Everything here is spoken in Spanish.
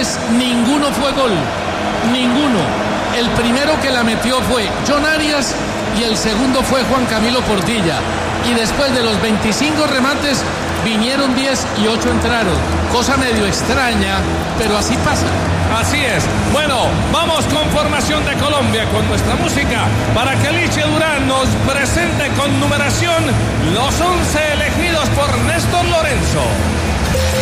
remates, ninguno fue gol. Ninguno. El primero que la metió fue John Arias y el segundo fue Juan Camilo Portilla. Y después de los 25 remates, vinieron 10 y 8 entraron. Cosa medio extraña, pero así pasa. Así es. Bueno, vamos con formación de Colombia con nuestra música para que Liche Durán nos presente con numeración los 11 elegidos por Néstor Lorenzo.